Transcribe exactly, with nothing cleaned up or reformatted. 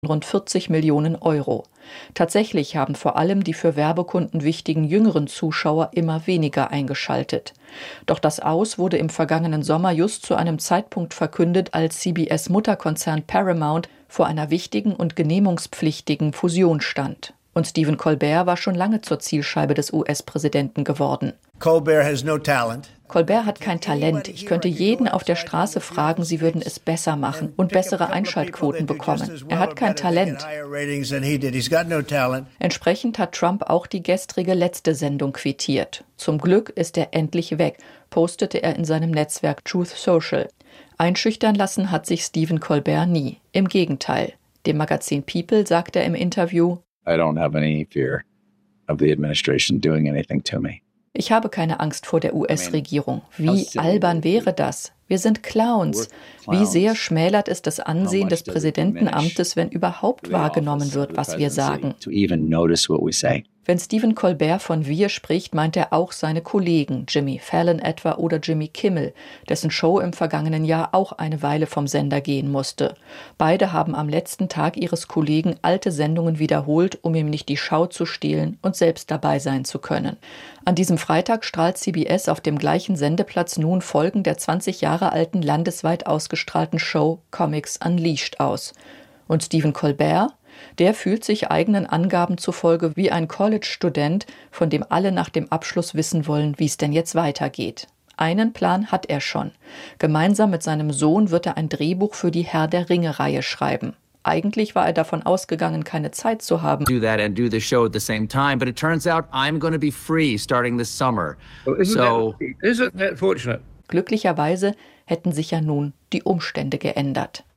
rund vierzig Millionen Euro. Tatsächlich haben vor allem die für Werbekunden wichtigen jüngeren Zuschauer immer weniger eingeschaltet. Doch das Aus wurde im vergangenen Sommer just zu einem Zeitpunkt verkündet, als C B S-Mutterkonzern Paramount vor einer wichtigen und genehmigungspflichtigen Fusion stand. Und Stephen Colbert war schon lange zur Zielscheibe des U S-Präsidenten geworden. Colbert has no talent. Colbert hat kein Talent. Ich könnte jeden auf der Straße fragen, sie würden es besser machen und bessere Einschaltquoten bekommen. Er hat kein Talent. Entsprechend hat Trump auch die gestrige letzte Sendung quittiert. Zum Glück ist er endlich weg, postete er in seinem Netzwerk Truth Social. Einschüchtern lassen hat sich Stephen Colbert nie. Im Gegenteil. Dem Magazin People sagt er im Interview: I don't have any fear of the administration doing anything to me. Ich habe keine Angst vor der U S-Regierung. Wie albern wäre das? Wir sind Clowns. Wie sehr schmälert es das Ansehen des Präsidentenamtes, wenn überhaupt wahrgenommen wird, was wir sagen? Wenn Stephen Colbert von wir spricht, meint er auch seine Kollegen, Jimmy Fallon etwa oder Jimmy Kimmel, dessen Show im vergangenen Jahr auch eine Weile vom Sender gehen musste. Beide haben am letzten Tag ihres Kollegen alte Sendungen wiederholt, um ihm nicht die Schau zu stehlen und selbst dabei sein zu können. An diesem Freitag strahlt C B S auf dem gleichen Sendeplatz nun Folgen der zwanzig Jahre alten landesweit ausgestrahlten Show Comics Unleashed aus. Und Stephen Colbert? Der fühlt sich eigenen Angaben zufolge wie ein College-Student, von dem alle nach dem Abschluss wissen wollen, wie es denn jetzt weitergeht. Einen Plan hat er schon. Gemeinsam mit seinem Sohn wird er ein Drehbuch für die Herr der Ringe-Reihe schreiben. Eigentlich war er davon ausgegangen, keine Zeit zu haben. Do that and do the show at the same time, but it turns out I'm going to be free starting this summer. Well, isn't so that, isn't that fortunate? Glücklicherweise hätten sich ja nun die Umstände geändert.